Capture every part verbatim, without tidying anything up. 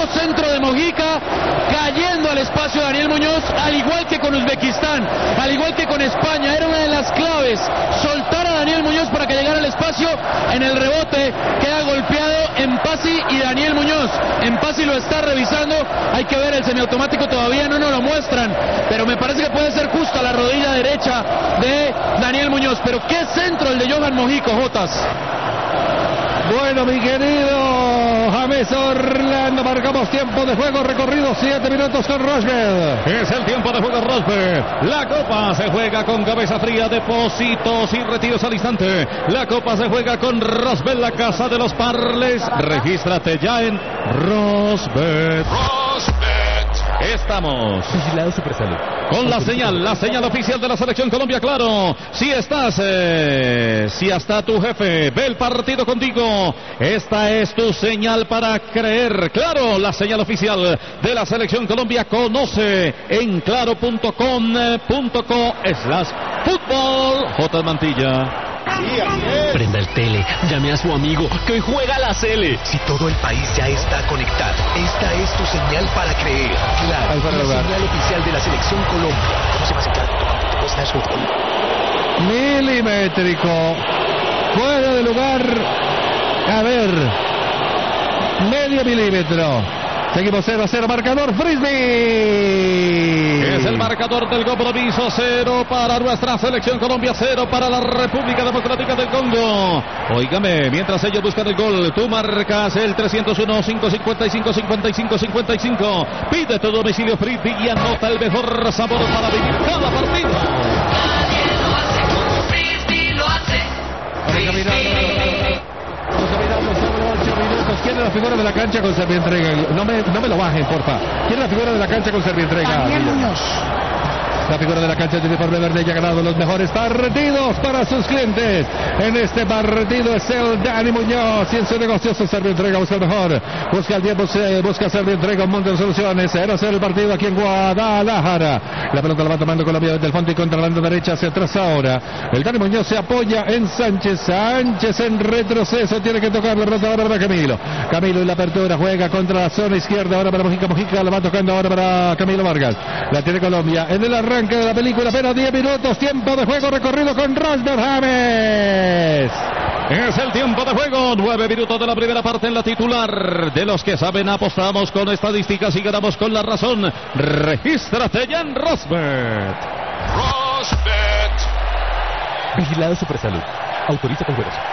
Centro de Mojica, cayendo al espacio de Daniel Muñoz, al igual que con Uzbekistán, al igual que con España. Era una de las claves, soltar a Daniel Muñoz para que llegara al espacio. En el rebote queda golpeado Mpassi y Daniel Muñoz. Mpassi lo está revisando, hay que ver el semiautomático, todavía no nos lo muestran, pero me parece que puede ser justa la rodilla derecha de Daniel Muñoz. Pero qué centro el de Johan Mojica, Jotas. Bueno, mi querido James Orlando, marcamos tiempo de juego recorrido, siete minutos con Rosberg. Es el tiempo de juego Rosberg. La copa se juega con cabeza fría, depósitos y retiros al instante. La copa se juega con Rosberg, la casa de los parles. Regístrate ya en Rosberg. Rosberg. Estamos Vigilado Supersalud con la señal, la señal oficial de la Selección Colombia. Claro, si estás, eh, si hasta tu jefe ve el partido contigo, esta es tu señal para creer. Claro, la señal oficial de la Selección Colombia. Conoce en claro punto com punto co slash fútbol. J. Mantilla. Prenda el tele, llame a su amigo que hoy juega la Sele. Si todo el país ya está conectado, esta es tu señal para creer. Claro, la señal oficial de la Selección Colombia. ¿Cómo se va a sacar? ¿Cómo está eso? Milimétrico, fuera de lugar, a ver, medio milímetro. Seguimos cero a cero, marcador Frisbee. Es el marcador del compromiso, cero para nuestra Selección Colombia, cero para la República Democrática del Congo. Óigame, mientras ellos buscan el gol, tú marcas el trescientos uno, cinco cincuenta y cinco, cincuenta y cinco, cincuenta y cinco. Pide tu domicilio Frisbee y anota el mejor sabor para vivir cada partido. Nadie lo hace como Frisbee lo hace. Vamos caminando sobre ocho minutos. ¿Quién es la figura de la cancha con Servientrega? No me, no me lo bajen, porfa. ¿Quién es la figura de la cancha con Servientrega? Daniel Muñoz. La figura de la cancha de uniforme verde ya ha ganado los mejores partidos para sus clientes. En este partido es el Dani Muñoz y en su negocio su Servientrega busca el mejor. Busca el tiempo, busca Servientrega, un montón de soluciones. cero a cero el partido aquí en Guadalajara. La pelota la va tomando Colombia desde el fondo y contra la banda derecha hacia atrás ahora. El Dani Muñoz se apoya en Sánchez. Sánchez en retroceso. Tiene que tocar la pelota ahora para Camilo. Camilo en la apertura juega contra la zona izquierda. Ahora para Mojica. Mojica la va tocando ahora para Camilo Vargas. La tiene Colombia. En el arranque de la película, apenas diez minutos, tiempo de juego recorrido con Rosberg James. Es el tiempo de juego, nueve minutos de la primera parte en la titular. De los que saben, apostamos con estadísticas y ganamos con la razón. Regístrate ya en Rosberg. Rosberg. Vigilado Supersalud. Autoriza con juegos.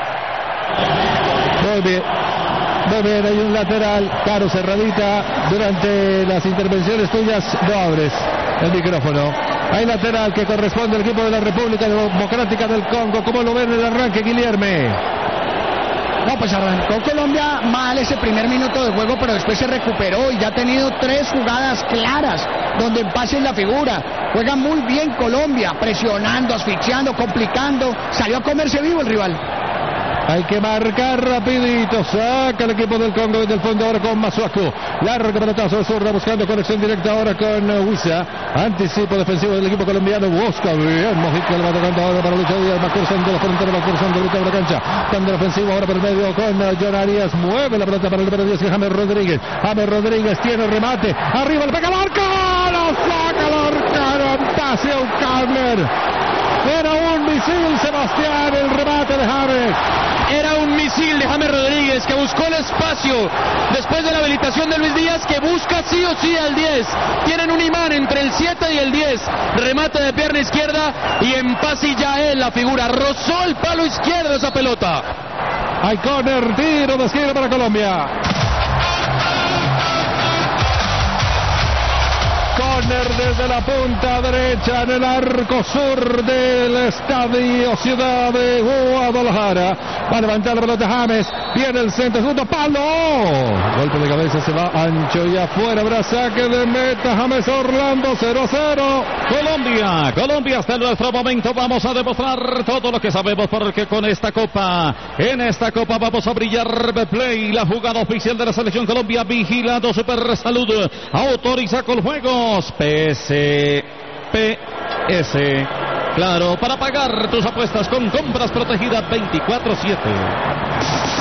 Muy bien. Muy bien, hay un lateral, Caro, cerradita. Durante las intervenciones tuyas no abres el micrófono. Hay lateral que corresponde al equipo de la República Democrática del Congo. ¿Cómo lo ven en el arranque, Guilherme? No, pues arrancó Colombia mal ese primer minuto de juego, pero después se recuperó y ya ha tenido tres jugadas claras donde Mpassi es la figura. Juega muy bien Colombia, presionando, asfixiando, complicando. Salió a comerse vivo el rival. Hay que marcar rapidito. Saca el equipo del Congo desde el fondo ahora con Masuaku. Largo pelotazo de zurda buscando conexión directa ahora con Huiza. Anticipo defensivo del equipo colombiano. Busca bien. Mojica le va tocando ahora para Lucho Díaz. Va cruzando la frontera, va cruzando ahorita la cancha. Cambio ofensivo ahora por el medio con John Arias. Mueve la pelota para el número diez que es James Rodríguez. James Rodríguez tiene remate. Arriba le pega el arco. Lo saca el arquero. Pase a un Carler. Era un misil, Sebastián, el remate de James. Era un misil de James Rodríguez que buscó el espacio después de la habilitación de Luis Díaz, que busca sí o sí al diez. Tienen un imán entre el siete y el diez. Remate de pierna izquierda y Mpassi ya es la figura. Rozó el palo izquierdo esa pelota. Hay córner, tiro de esquina para Colombia. Córner desde la punta derecha en el arco sur del estadio Ciudad de Guadalajara. Va a levantar la pelota James. Viene el centro, segundo palo. Golpe de cabeza, se va ancho y afuera. Habrá saque de meta. James Orlando, cero a cero. Colombia, Colombia hasta nuestro momento. Vamos a demostrar todo lo que sabemos, porque con esta copa, en esta copa vamos a brillar. Play, la jugada oficial de la Selección Colombia, vigilando Super Salud. Autoriza con juegos. P S P S. Claro, para pagar tus apuestas con compras protegidas veinticuatro siete.